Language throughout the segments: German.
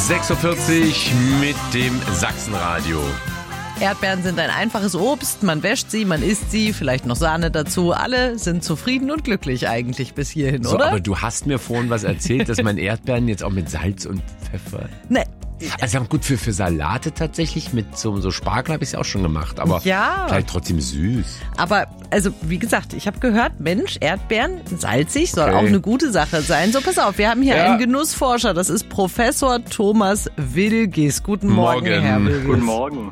6:40 mit dem Sachsenradio. Erdbeeren sind ein einfaches Obst, man wäscht sie, man isst sie, vielleicht noch Sahne dazu. Alle sind zufrieden und glücklich eigentlich bis hierhin, So, oder? aber du hast mir vorhin was erzählt, dass man Erdbeeren jetzt auch mit Salz und Pfeffer... Nee. Also gut, für Salate tatsächlich, mit so Spargel habe ich es auch schon gemacht, aber Ja. vielleicht trotzdem süß. Aber, also wie gesagt, ich habe gehört, Mensch, Erdbeeren, salzig, soll Okay. auch eine gute Sache sein. So, pass auf, wir haben hier Ja. einen Genussforscher, das ist Professor Thomas Wilgis. Guten Morgen, Morgen. Herr Wilgis. Guten Morgen.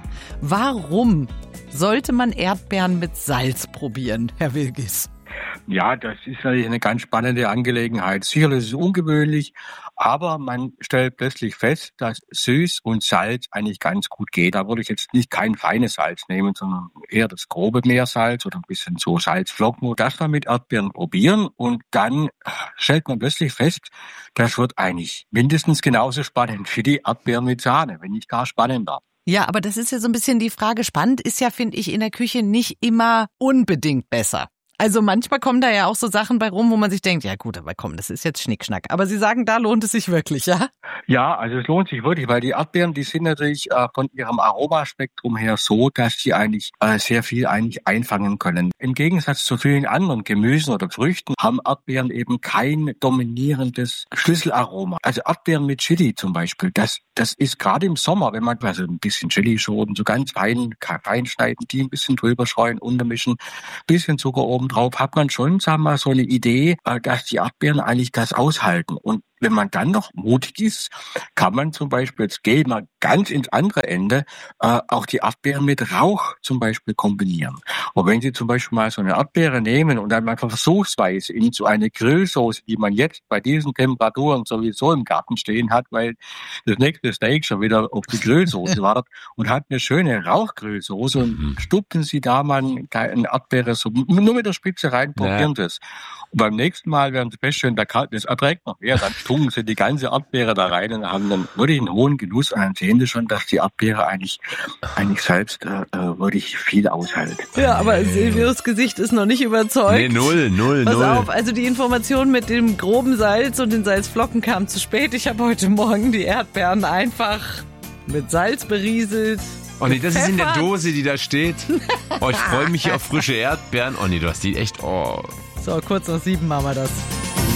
Warum sollte man Erdbeeren mit Salz probieren, Herr Wilgis? Ja, das ist natürlich eine ganz spannende Angelegenheit. Sicherlich ist es ungewöhnlich, aber man stellt plötzlich fest, dass Süß und Salz eigentlich ganz gut geht. Da würde ich jetzt nicht kein feines Salz nehmen, sondern eher das grobe Meersalz oder ein bisschen so Salzflocken und das mal mit Erdbeeren probieren. Und dann stellt man plötzlich fest, das wird eigentlich mindestens genauso spannend wie die Erdbeeren mit Sahne, wenn nicht gar spannender. Ja, aber das ist ja so ein bisschen die Frage. Spannend ist ja, finde ich, in der Küche nicht immer unbedingt besser. Also manchmal kommen da ja auch so Sachen bei rum, wo man sich denkt, ja gut, aber komm, das ist jetzt Schnickschnack. Aber Sie sagen, da lohnt es sich wirklich, ja? Ja, also es lohnt sich wirklich, weil die Erdbeeren, die sind natürlich von ihrem Aromaspektrum her so, dass sie eigentlich sehr viel eigentlich einfangen können. Im Gegensatz zu vielen anderen Gemüsen oder Früchten haben Erdbeeren eben kein dominierendes Schlüsselaroma. Also Erdbeeren mit Chili zum Beispiel, das ist gerade im Sommer, wenn man also ein bisschen Chilischoten so ganz fein schneiden, die ein bisschen drüber streuen, untermischen, bisschen Zucker oben drauf, hat man schon, sagen wir mal, so eine Idee, dass die Erdbeeren eigentlich das aushalten. Und wenn man dann noch mutig ist, kann man zum Beispiel, jetzt gehe ich mal ganz ins andere Ende, auch die Erdbeeren mit Rauch zum Beispiel kombinieren. Und wenn Sie zum Beispiel mal so eine Erdbeere nehmen und dann mal versuchsweise in so eine Grillsoße, die man jetzt bei diesen Temperaturen sowieso im Garten stehen hat, weil das nächste Steak schon wieder auf die Grillsoße wartet und hat eine schöne Rauchgrillsoße und stupfen Sie da mal eine Erdbeere so nur mit der Spitze rein, probieren Sie es. Und beim nächsten Mal werden Sie feststellen, der Kalt, das erträgt noch mehr, dann tunken Sie die ganze Erdbeere da rein und haben dann wirklich einen hohen Genuss und dann sehen Sie schon, dass die Erdbeere eigentlich selbst wirklich viel aushält. Ja, aber Silvios Gesicht ist noch nicht überzeugt. Nee, null. Pass auf, also die Information mit dem groben Salz und den Salzflocken kam zu spät. Ich habe heute Morgen die Erdbeeren einfach mit Salz berieselt. Oh nee, das ist in der Pfeffer. Dose, die da steht. Oh, ich freue mich hier auf frische Erdbeeren. Oh nee, du hast die echt... Oh. So, kurz nach 7 machen wir das.